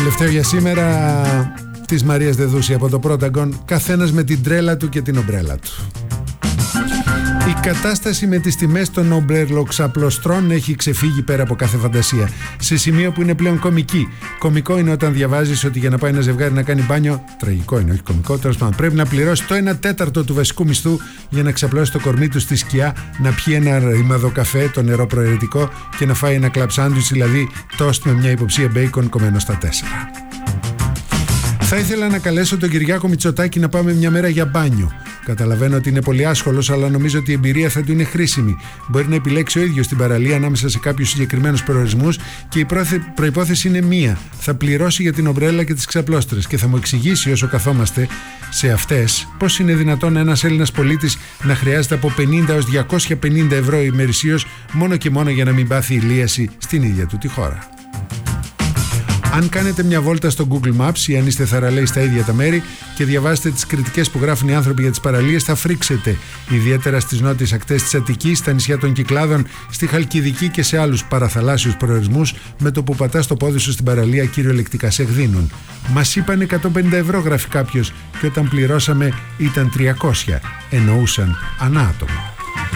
Τελευταίο για σήμερα της Μαρίας Δεδούση από το Πρόταγκον, καθένας με την τρέλα του και την ομπρέλα του. Η κατάσταση με τις τιμές των ομπρελοξαπλωστρών έχει ξεφύγει πέρα από κάθε φαντασία, σε σημείο που είναι πλέον κωμική. Κωμικό είναι όταν διαβάζεις ότι για να πάει ένα ζευγάρι να κάνει μπάνιο, τραγικό είναι, όχι κωμικό, τέλος πάντων, πρέπει να πληρώσει το 1/4 του βασικού μισθού για να ξαπλώσει το κορμί του στη σκιά, να πιει ένα ρημαδό καφέ, το νερό προαιρετικό και να φάει ένα κλαμπ σάντουιτς, δηλαδή τόστ με μια υποψία μπέικον κομμένο στα 4. Θα ήθελα να καλέσω τον Κυριάκο Μητσοτάκη να πάμε μια μέρα για μπάνιο. Καταλαβαίνω ότι είναι πολύ άσχολος, αλλά νομίζω ότι η εμπειρία θα του είναι χρήσιμη. Μπορεί να επιλέξει ο ίδιος την παραλία ανάμεσα σε κάποιους συγκεκριμένους προορισμούς και η προϋπόθεση είναι μία. Θα πληρώσει για την ομπρέλα και τις ξαπλώστρες και θα μου εξηγήσει όσο καθόμαστε σε αυτές πώς είναι δυνατόν ένας Έλληνας πολίτης να χρειάζεται από 50 έως 250 ευρώ ημερησίως μόνο και μόνο για να μην πάθει ηλίαση στην ίδια του τη χώρα. Αν κάνετε μια βόλτα στο Google Maps ή αν είστε θαραλέοι στα ίδια τα μέρη και διαβάσετε τις κριτικές που γράφουν οι άνθρωποι για τις παραλίες, θα φρίξετε. Ιδιαίτερα στις νότιες ακτές της Αττικής, στα νησιά των Κυκλάδων, στη Χαλκιδική και σε άλλους παραθαλάσσιους προορισμούς, με το που πατάς το πόδι σου στην παραλία κυριολεκτικά σε εκδίνουν. Μας είπαν 150 ευρώ, γράφει κάποιος, και όταν πληρώσαμε ήταν 300. Εννοούσαν ανά άτομο.